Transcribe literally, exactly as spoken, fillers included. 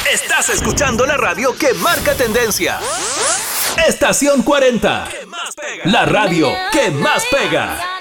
Estás escuchando la radio que marca tendencia. Estación cuarenta. La radio que más pega.